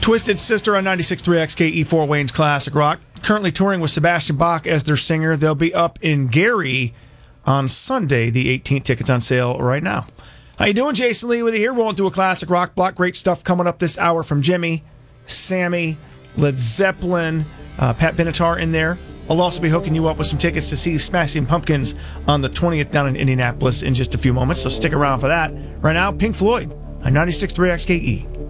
Twisted Sister on 96.3 XKE Fort Wayne's Classic Rock. Currently touring with Sebastian Bach as their singer. They'll be up in Gary on Sunday, the 18th. Tickets on sale right now. How you doing? Jason Lee with you here. Rolling through a classic rock block. Great stuff coming up this hour from Jimmy, Sammy, Led Zeppelin, Pat Benatar in there. I'll also be hooking you up with some tickets to see Smashing Pumpkins on the 20th down in Indianapolis in just a few moments, so stick around for that. Right now, Pink Floyd on 96.3 XKE.